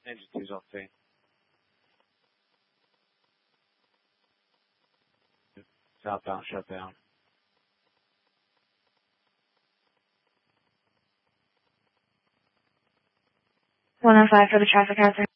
Engine 2's off scene. Southbound shutdown. 105 for the traffic hazard.